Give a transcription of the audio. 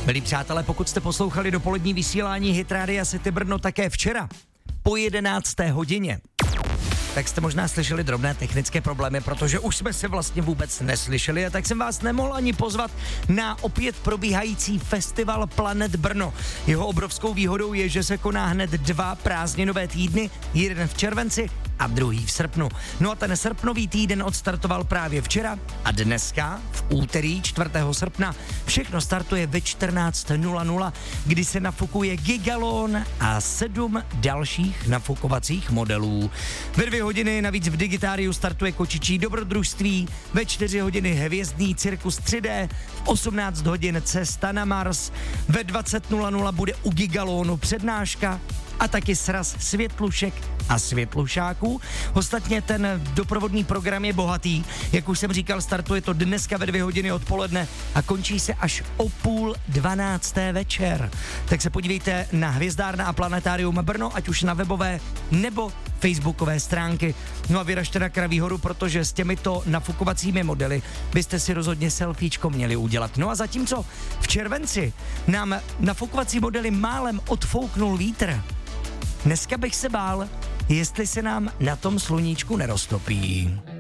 Milí přátelé, pokud jste poslouchali dopolední vysílání Hit Rádia City Brno také včera po 11. hodině, tak jste možná slyšeli drobné technické problémy, protože už jsme se vlastně vůbec neslyšeli a tak jsem vás nemohl ani pozvat na opět probíhající festival Planet Brno. Jeho obrovskou výhodou je, že se koná hned 2 prázdninové týdny, jeden v červenci a druhý v srpnu. No a ten srpnový týden odstartoval právě včera a dneska, v úterý 4. srpna, všechno startuje ve 14:00, kdy se nafukuje Gigalon a 7 dalších nafukovacích modelů. Ve 2 hodiny navíc v Digitáriu startuje kočičí dobrodružství, ve 4 hodiny hvězdný cirkus 3D, v 18 hodin cesta na Mars, ve 20:00 bude u Gigalonu přednáška a taky sraz světlušek a světlušáků. Ostatně ten doprovodný program je bohatý. Jak už jsem říkal, startuje to dneska ve 2 hodiny odpoledne a končí se až o 11:30 večer. Tak se podívejte na Hvězdárna a Planetárium Brno, ať už na webové nebo facebookové stránky. No a vyražte na Kraví horu, protože s těmito nafukovacími modely byste si rozhodně selfiečko měli udělat. No a zatímco v červenci nám nafukovací modely málem odfouknul vítr, dneska bych se bál, jestli se nám na tom sluníčku neroztopí.